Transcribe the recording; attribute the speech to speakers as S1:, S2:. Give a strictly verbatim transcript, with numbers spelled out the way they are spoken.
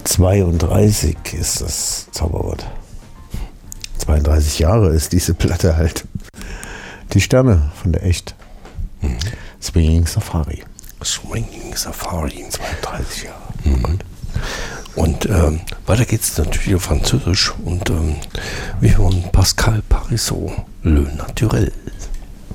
S1: zweiunddreißig ist das Zauberwort. zweiunddreißig Jahre ist diese Platte halt. Die Sterne von der Echt. Mhm. Swinging Safari.
S2: Swinging Safari.
S1: zweiunddreißig Jahre.
S2: Mhm. Und ähm, weiter geht's natürlich auf Französisch und ähm, wir hören Pascal Parisot, Le Naturel.